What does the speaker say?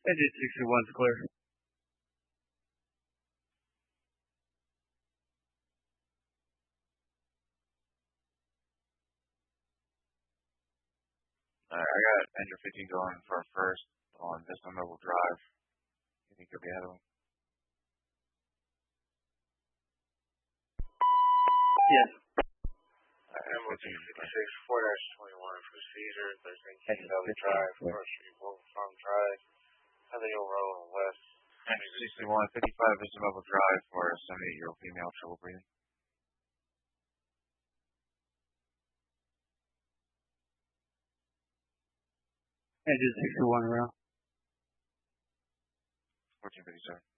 Engine 61's clear. I got engine 15 going for first on Vista Mobile Drive. You think you'll be ahead of him? Yes. MOT 56 4-21 for Caesar, 13 Valley Drive, First Street, Farm Drive, Heather Road on West. Engine 61, 55 Vista Mobile Drive for a 78-year-old female, trouble breathing. Engine 61 around. 1457.